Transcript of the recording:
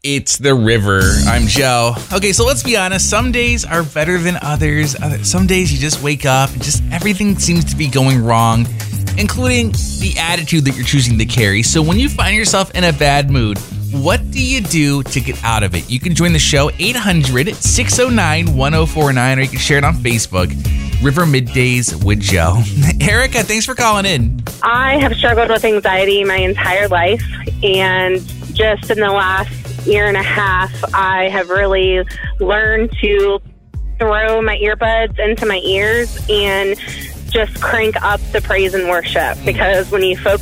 It's the river. I'm Joe. Okay, so let's be honest. Some days are better than others. Some days you just wake up and just everything seems to be going wrong, including the attitude that you're choosing to carry. So when you find yourself in a bad mood, what do you do to get out of it? You can join the show 800-609-1049, or you can share it on Facebook. River Middays with Joe. Erica, thanks for calling in. I have struggled with anxiety my entire life, and just in the last year and a half, I have really learned to throw my earbuds into my ears and just crank up the praise and worship, because when you focus